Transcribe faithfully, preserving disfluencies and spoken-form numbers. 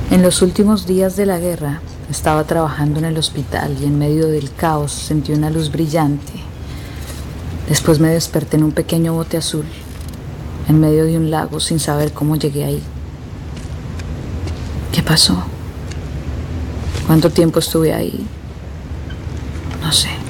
En los últimos días de la guerra estaba trabajando en el hospital y en medio del caos sentí una luz brillante. Después me desperté en un pequeño bote azul, en medio de un lago sin saber cómo llegué ahí. ¿Qué pasó? ¿Cuánto tiempo estuve ahí? No sé.